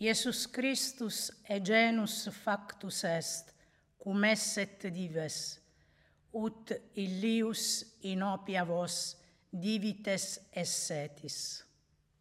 Iesus Christus e genus factus est, cum esset dives, ut illius in opia vos divites essetis.